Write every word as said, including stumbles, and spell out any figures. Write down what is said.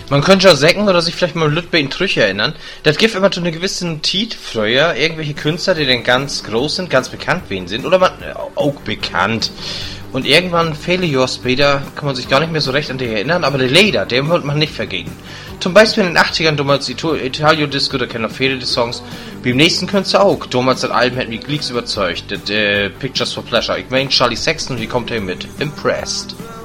Man könnte ja sagen oder sich vielleicht mal Lütbe in Trüche erinnern. Das gibt immer so eine gewisse Tiet früher, irgendwelche Künstler, die dann ganz groß sind, ganz bekannt wen sind, oder man, auch bekannt. Und irgendwann, viele Jahre später, kann man sich gar nicht mehr so recht an die erinnern, aber der Leder, den wird man nicht vergehen. Zum Beispiel in den achtzigern damals Italio Disco, da kennen noch viele die Songs. Wie im nächsten Künstler auch. Damals das Album hat mich gleich überzeugt. Das, äh, Pictures for Pleasure. Ich meine Charlie Sexton, wie kommt er mit? Impressed.